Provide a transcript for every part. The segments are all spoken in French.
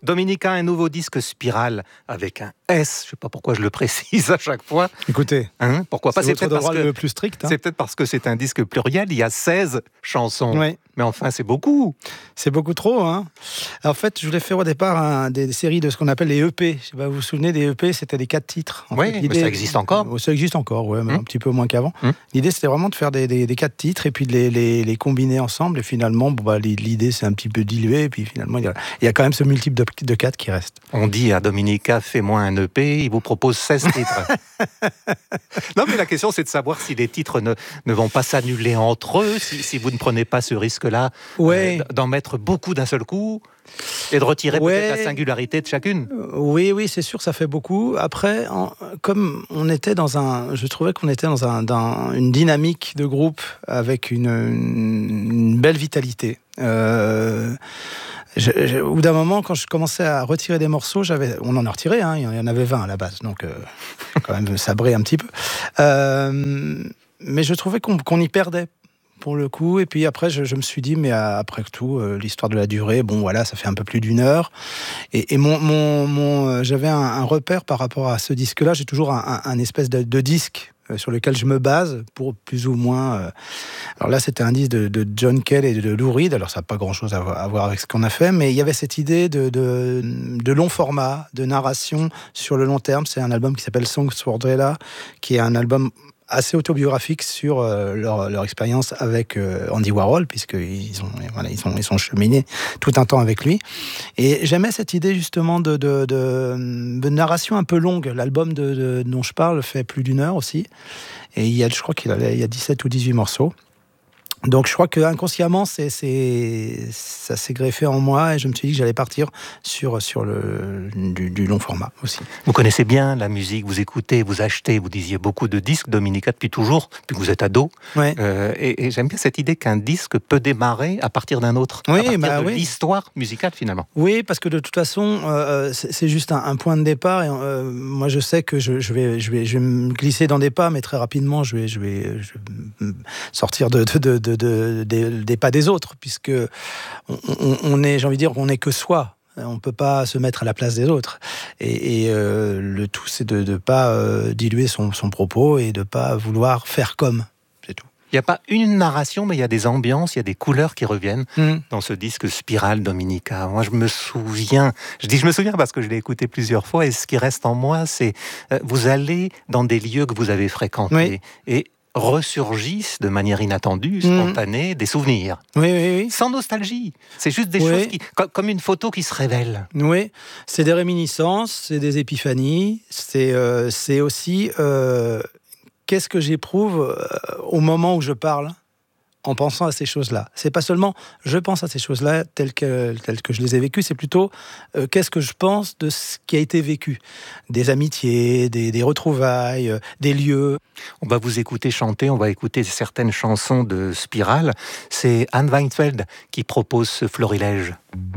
Dominica, un nouveau disque Spirale avec un S. Je ne sais pas pourquoi je le précise à chaque fois. Écoutez, pourquoi pas? c'est votre droit le plus strict. C'est peut-être parce que c'est un disque pluriel. Il y a 16 chansons. Oui. Mais enfin, c'est beaucoup. C'est beaucoup trop. En fait, je voulais faire au départ des séries de ce qu'on appelle les EP. Je sais pas, vous vous souvenez des EP? C'était des 4 titres. Oui, mais ça existe encore. Ça existe encore, ouais, mais un petit peu moins qu'avant. L'idée, c'était vraiment de faire des 4 titres et puis de les combiner ensemble. Et finalement, l'idée, c'est un petit peu dilué. Et puis finalement, il y a quand même ce multiple de 4 qui reste. On dit à Dominica, fais-moi un EP. Il vous propose 16 titres. Non, mais la question, c'est de savoir si les titres ne vont pas s'annuler entre eux, si vous ne prenez pas ce risque-là d'en mettre beaucoup d'un seul coup et de retirer peut-être la singularité de chacune. Oui, c'est sûr, ça fait beaucoup. Après, comme on était je trouvais qu'on était dans une dynamique de groupe avec une belle vitalité. Au bout d'un moment, quand je commençais à retirer des morceaux, on en a retiré, il y en avait 20 à la base, donc quand même sabré un petit peu. Mais je trouvais qu'on y perdait, pour le coup. Et puis après, je me suis dit, mais après tout, l'histoire de la durée, ça fait un peu plus d'1 heure. Et j'avais un repère par rapport à ce disque-là. J'ai toujours un espèce de disque sur lequel je me base pour plus ou moins... Alors là, c'était un disque de John Cale et de Lou Reed. Alors ça n'a pas grand-chose à voir avec ce qu'on a fait, mais il y avait cette idée de long format, de narration sur le long terme. C'est un album qui s'appelle Songs for Drella, qui est un album assez autobiographique sur leur expérience avec Andy Warhol, puisqu'ils sont cheminés tout un temps avec lui. Et j'aimais cette idée justement de narration un peu longue. L'album dont je parle fait plus d'1 heure aussi. Et je crois qu'il y a 17 ou 18 morceaux. Donc je crois que inconsciemment ça s'est greffé en moi et je me suis dit que j'allais partir sur du long format aussi. Vous connaissez bien la musique, vous écoutez, vous achetez, vous disiez beaucoup de disques, Dominica, depuis toujours, depuis que vous êtes ado. Ouais. Et j'aime bien cette idée qu'un disque peut démarrer à partir d'un autre, à partir de l'histoire musicale finalement. Oui, parce que de toute façon, c'est juste un point de départ. Et, moi, je sais que je vais me glisser dans des pas, mais très rapidement, je vais sortir des pas des autres, puisque on est, j'ai envie de dire, on n'est que soi. On ne peut pas se mettre à la place des autres. Et le tout, c'est de ne pas diluer son propos et de ne pas vouloir faire comme. C'est tout. Il n'y a pas une narration, mais il y a des ambiances, il y a des couleurs qui reviennent dans ce disque Spirale, Dominica. Moi, je me souviens parce que je l'ai écouté plusieurs fois, et ce qui reste en moi, c'est vous allez dans des lieux que vous avez fréquentés, et ressurgissent de manière inattendue, spontanée, des souvenirs. Oui. Sans nostalgie. C'est juste des choses comme une photo qui se révèle. Oui, c'est des réminiscences, c'est des épiphanies, c'est aussi qu'est-ce que j'éprouve au moment où je parle en pensant à ces choses-là. C'est pas seulement je pense à ces choses-là telles que je les ai vécues, c'est plutôt qu'est-ce que je pense de ce qui a été vécu. Des amitiés, des retrouvailles, des lieux. On va vous écouter chanter, on va écouter certaines chansons de Spirale. C'est Anne Weinfeld qui propose ce florilège.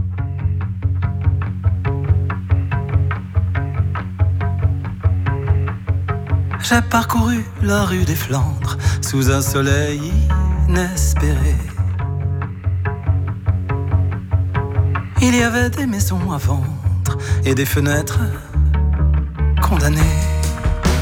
J'ai parcouru la rue des Flandres sous un soleil inespéré. Il y avait des maisons à vendre et des fenêtres condamnées.